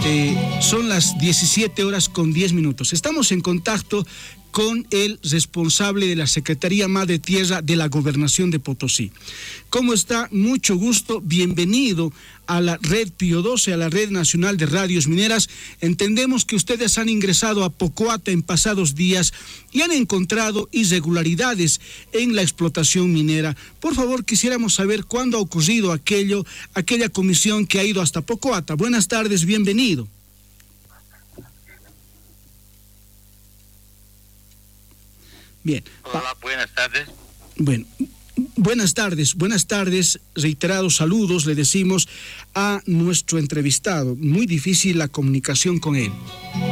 Son las 17:10. Estamos en contacto con el responsable de la Secretaría Madre Tierra de la Gobernación de Potosí. ¿Cómo está? Mucho gusto. Bienvenido a la Red Pío XII, a la Red Nacional de Radios Mineras. Entendemos que ustedes han ingresado a Pocoata en pasados días y han encontrado irregularidades en la explotación minera. Por favor, quisiéramos saber cuándo ha ocurrido aquella comisión que ha ido hasta Pocoata. Buenas tardes, bienvenido. Bien. Hola, buenas tardes. Bueno, buenas tardes, reiterados saludos le decimos a nuestro entrevistado. Muy difícil la comunicación con él.